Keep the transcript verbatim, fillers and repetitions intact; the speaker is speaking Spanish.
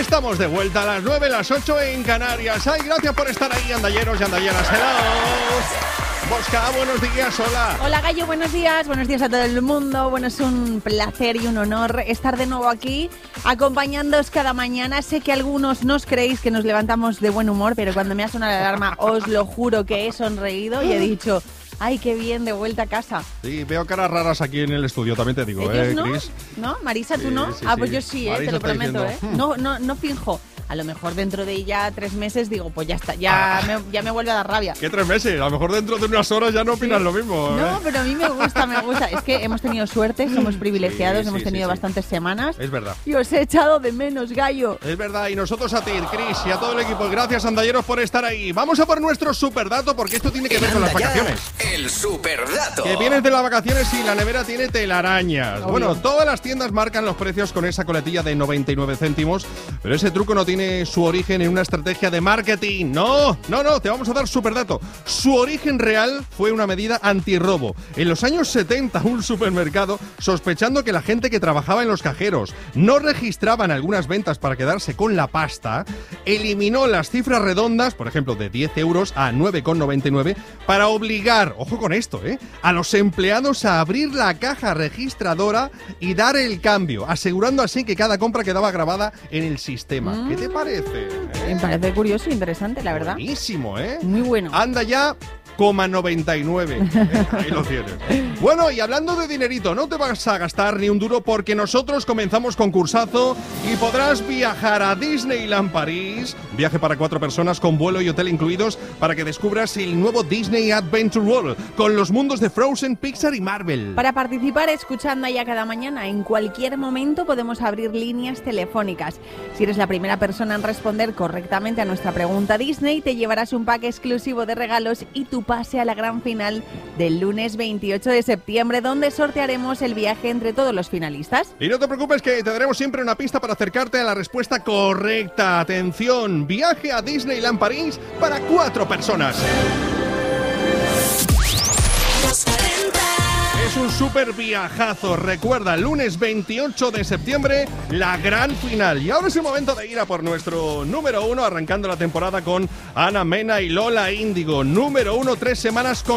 Estamos de vuelta a las nueve, las ocho en Canarias. Ay, gracias por estar ahí, andalleros y andalleras. Hello. Bosca, buenos días, hola. Hola, Gallo, buenos días. Buenos días a todo el mundo. Bueno, es un placer y un honor estar de nuevo aquí, acompañándoos cada mañana. Sé que algunos no os creéis que nos levantamos de buen humor, pero cuando me ha sonado la alarma, os lo juro que he sonreído y he dicho... ¡Ay, qué bien! De vuelta a casa. Sí, veo caras raras aquí en el estudio, también te digo, ¿eh, no? Chris? ¿No? Marisa, ¿tú sí, no? Sí, ah, sí. pues yo sí, ¿eh? Te lo prometo, ¿eh? No, no, no finjo. A lo mejor dentro de ya tres meses digo, pues ya está, ya, ah. me, ya me vuelve a dar rabia. ¿Qué tres meses? A lo mejor dentro de unas horas ya no opinas sí. lo mismo. ¿eh? No, pero a mí me gusta, me gusta. Es que hemos tenido suerte, somos privilegiados, sí, hemos tenido sí, sí. bastantes semanas. Es verdad. Y os he echado de menos, Gallo. Es verdad, y nosotros a ti, Chris, y a todo el equipo. Gracias, andalleros, por estar ahí. Vamos a por nuestro superdato, porque esto tiene que ver con las vacaciones. El superdato. Que vienes de las vacaciones y la nevera tiene telarañas. Obvio. Bueno, todas las tiendas marcan los precios con esa coletilla de noventa y nueve céntimos, pero ese truco no tiene su origen en una estrategia de marketing. No, no, no, te vamos a dar superdato. Su origen real fue una medida antirrobo. En los años setenta, un supermercado, sospechando que la gente que trabajaba en los cajeros no registraban algunas ventas para quedarse con la pasta, eliminó las cifras redondas, por ejemplo, de diez euros a nueve con noventa y nueve, para obligar, ojo con esto, ¿eh?, a los empleados a abrir la caja registradora y dar el cambio, asegurando así que cada compra quedaba grabada en el sistema. Mm. ¿Qué te parece? ¿Eh? Me parece curioso e interesante, la verdad. Buenísimo, ¿eh? Muy bueno. Anda ya... coma noventa y nueve. Ahí lo tienes. Bueno, y hablando de dinerito, no te vas a gastar ni un duro porque nosotros comenzamos concursazo y podrás viajar a Disneyland París. Viaje para cuatro personas con vuelo y hotel incluidos para que descubras el nuevo Disney Adventure World con los mundos de Frozen, Pixar y Marvel. Para participar, escuchando ya cada mañana, en cualquier momento podemos abrir líneas telefónicas. Si eres la primera persona en responder correctamente a nuestra pregunta Disney, te llevarás un pack exclusivo de regalos y tu pase a la gran final del lunes veintiocho de septiembre, donde sortearemos el viaje entre todos los finalistas. Y no te preocupes, que te daremos siempre una pista para acercarte a la respuesta correcta. Atención, viaje a Disneyland París para cuatro personas. Es un súper viajazo. Recuerda, lunes veintiocho de septiembre, la gran final. Y ahora es el momento de ir a por nuestro número uno, arrancando la temporada con Ana Mena y Lola Índigo. Número uno, tres semanas con